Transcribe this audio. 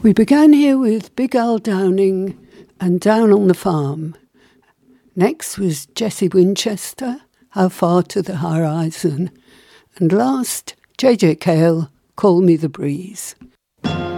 We began here with Big Al Downing and Down on the Farm. Next was Jesse Winchester, How Far to the Horizon. And last, J.J. Cale, Call Me the Breeze.